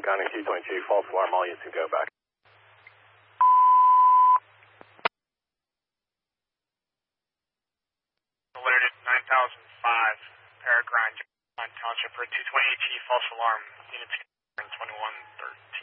County 222, false alarm, all units can go back. Alerted 9005, Peregrine Township for 228G, false alarm, units 2113.